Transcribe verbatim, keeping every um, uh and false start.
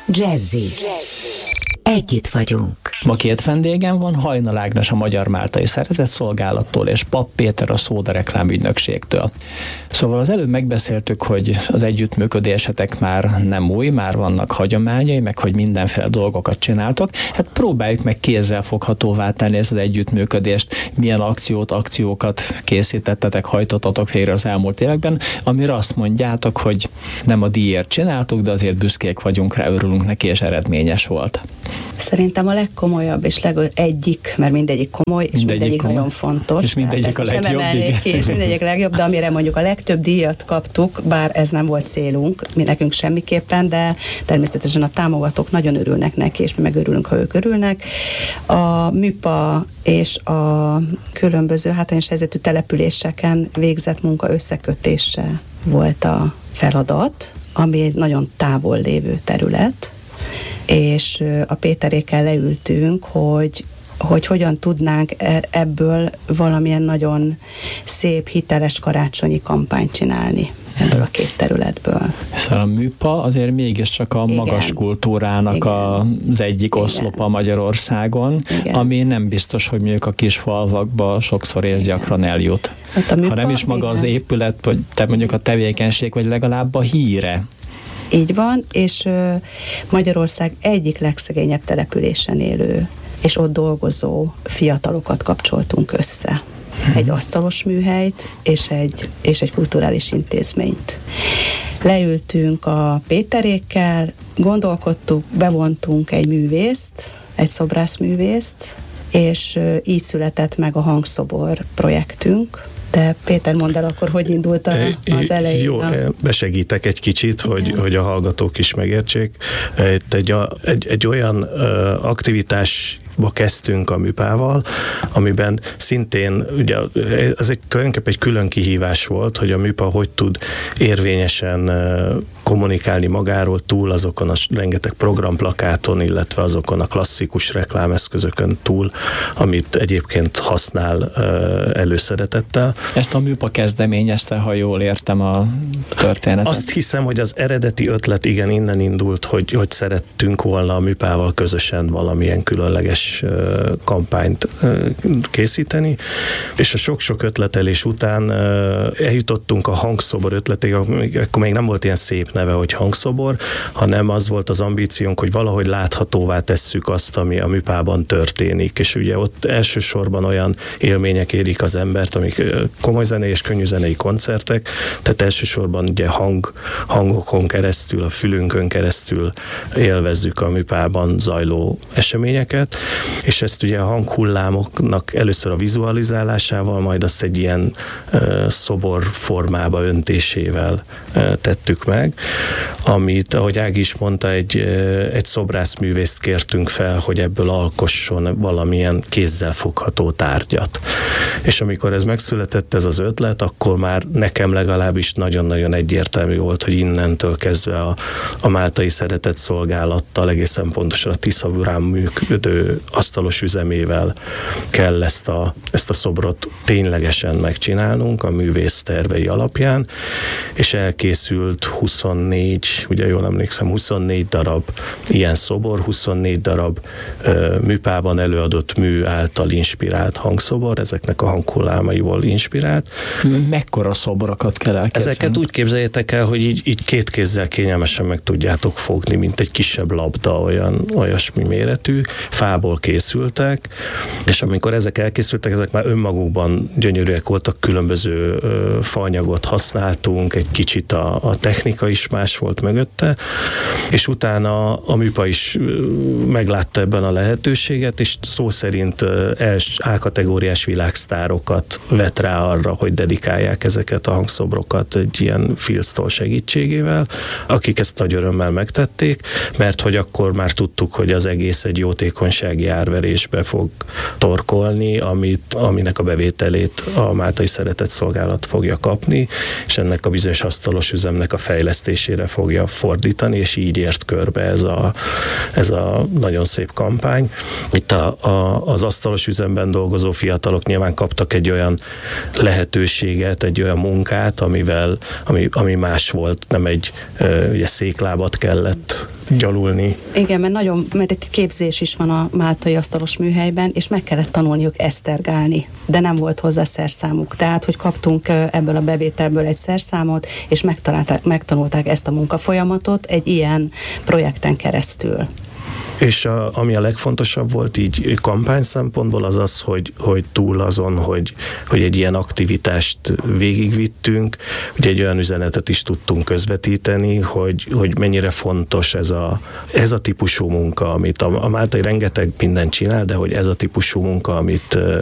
Jazzy. Együtt vagyunk. Ma két vendégem van, Hajnal Ágnes a Magyar Máltai Szeretetszolgálattól és Papp Péter a Szóda reklámügynökségtől. Szóval az előbb megbeszéltük, hogy az együttműködésetek már nem új, már vannak hagyományai, meg hogy mindenféle dolgokat csináltok. Hát próbáljuk meg kézzelfoghatóvá tenni ezt az együttműködést, milyen akciót, akciókat készítettetek, hajtottatok végre az elmúlt években, amire azt mondjátok, hogy nem a díjért csináltuk, de azért büszkék vagyunk rá, örülünk neki, és eredményes volt. Szerintem a legkomolyabb és leg egyik, mert mindegyik komoly, és mindegyik, mindegyik komoly. Nagyon fontos. És mindegyik a legjobb. Ki, és mindegyik legjobb, de amire mondjuk a legtöbb díjat kaptuk, bár ez nem volt célunk, mi nekünk semmiképpen, de természetesen a támogatók nagyon örülnek neki, és mi meg örülünk, ha ők örülnek. A MÜPA és a különböző hátrányos helyzetű településeken végzett munka összekötése volt a feladat, ami egy nagyon távol lévő terület, és a Péterékkel leültünk, hogy, hogy hogyan tudnánk ebből valamilyen nagyon szép, hiteles karácsonyi kampányt csinálni ebből a két területből. Szóval a MÜPA azért mégiscsak a Igen. magas kultúrának Igen. az egyik Igen. oszlopa Magyarországon, Igen. ami nem biztos, hogy mondjuk a kis falvakba sokszor és gyakran eljut. Hát MÜPA, ha nem is maga Igen. az épület, vagy te mondjuk a tevékenység, vagy legalább a híre. Így van, és ö, Magyarország egyik legszegényebb településen élő, és ott dolgozó fiatalokat kapcsoltunk össze. Egy asztalos műhelyt, és egy, és egy kulturális intézményt. Leültünk a Péterékkel, gondolkodtuk, bevontunk egy művészt, egy szobrászművészt, és ö, így született meg a Hangszobor projektünk. De Péter, mondd el akkor, hogy indult a, az elején? Jó, besegítek egy kicsit, hogy, hogy a hallgatók is megértsék. Itt egy, egy, egy olyan aktivitás kezdtünk a MÜPával, amiben szintén, ugye ez egy, tulajdonképpen egy külön kihívás volt, hogy a MÜPA hogy tud érvényesen kommunikálni magáról túl azokon a rengeteg programplakáton, illetve azokon a klasszikus reklámeszközökön túl, amit egyébként használ előszeretettel. Ezt a MÜPA kezdeményezte, ha jól értem a történetet. Azt hiszem, hogy az eredeti ötlet igen innen indult, hogy, hogy szerettünk volna a MÜPával közösen valamilyen különleges kampányt készíteni, és a sok-sok ötletelés után eljutottunk a Hangszobor ötletéig, akkor még nem volt ilyen szép neve, hogy Hangszobor, hanem az volt az ambíciónk, hogy valahogy láthatóvá tesszük azt, ami a MÜPában történik, és ugye ott elsősorban olyan élmények érik az embert, amik komoly zenei és könnyű zenei koncertek, tehát elsősorban ugye hang, hangokon keresztül, a fülünkön keresztül élvezzük a MÜPában zajló eseményeket, és ezt ugye a hanghullámoknak először a vizualizálásával, majd azt egy ilyen uh, szobor formába öntésével uh, tettük meg, amit, ahogy Ági is mondta, egy, uh, egy szobrászművészt kértünk fel, hogy ebből alkosson valamilyen kézzelfogható tárgyat. És amikor ez megszületett, ez az ötlet, akkor már nekem legalábbis nagyon-nagyon egyértelmű volt, hogy innentől kezdve a, a Máltai Szeretetszolgálattal, egészen pontosan a Tiszaburán működő asztalos üzemével kell ezt a, ezt a szobrot ténylegesen megcsinálnunk a művész tervei alapján, és elkészült huszonnégy, ugye jól emlékszem, huszonnégy darab ilyen szobor, huszonnégy darab uh, MÜPában előadott mű által inspirált hangszobor, ezeknek a hanghullámaiból inspirált. Mekkora szobrokat kell elképzelni? Ezeket úgy képzeljétek el, hogy így, így két kézzel kényelmesen meg tudjátok fogni, mint egy kisebb labda, olyan, olyasmi méretű, fából készültek, és amikor ezek elkészültek, ezek már önmagukban gyönyörűek voltak, különböző ö, faanyagot használtunk, egy kicsit a, a technika is más volt mögötte, és utána a MÜPA is ö, meglátta ebben a lehetőséget, és szó szerint A-kategóriás világsztárokat vett rá arra, hogy dedikálják ezeket a hangszobrokat egy ilyen filztól segítségével, akik ezt nagy örömmel megtették, mert hogy akkor már tudtuk, hogy az egész egy jótékonysági árverésbe fog torkolni, amit, aminek a bevételét a Máltai Szeretetszolgálat fogja kapni, és ennek a bizonyos asztalos üzemnek a fejlesztésére fogja fordítani, és így ért körbe ez a, ez a nagyon szép kampány. Itt a, a, az asztalos üzemben dolgozó fiatalok nyilván kaptak egy olyan lehetőséget, egy olyan munkát, amivel, ami, ami más volt, nem egy ugye, széklábat kellett gyalulni. Igen, mert nagyon, mert egy képzés is van a máltai asztalos műhelyben, és meg kellett tanulniuk esztergálni, de nem volt hozzá szerszámuk. Tehát, hogy kaptunk ebből a bevételből egy szerszámot, és megtanulták ezt a munkafolyamatot egy ilyen projekten keresztül. És a, ami a legfontosabb volt így kampány szempontból az az, hogy, hogy túl azon, hogy, hogy egy ilyen aktivitást végigvittünk, hogy egy olyan üzenetet is tudtunk közvetíteni, hogy, hogy mennyire fontos ez a, ez a típusú munka, amit a, a Máltai rengeteg mindent csinál, de hogy ez a típusú munka, amit